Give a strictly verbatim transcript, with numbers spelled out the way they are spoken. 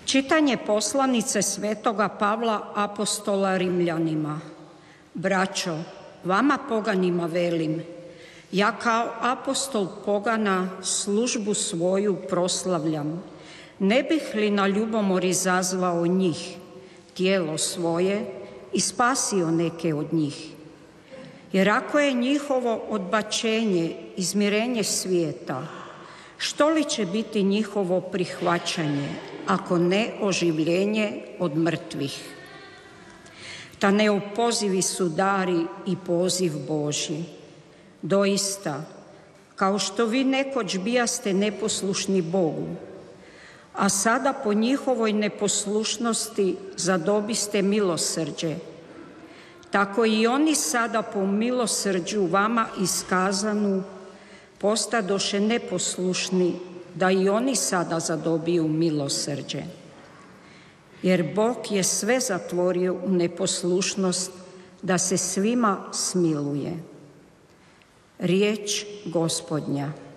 Čitanje poslanice svetoga Pavla apostola Rimljanima. Braćo, vama poganima velim, ja kao apostol pogana službu svoju proslavljam. Ne bih li na ljubomor izazvao njih, tijelo svoje, i spasio neke od njih? Jer ako je njihovo odbačenje izmirenje svijeta, što li će biti njihovo prihvaćanje, ako ne oživljenje od mrtvih? Ta neopozivi su dari i poziv Božji. Doista, kao što vi nekoć bijaste neposlušni Bogu, a sada po njihovoj neposlušnosti zadobiste milosrđe, tako i oni sada po milosrđu vama iskazanu postadoše neposlušni, da i oni sada zadobiju milosrđe. Jer Bog je sve zatvorio u neposlušnost, da se svima smiluje. Riječ Gospodnja.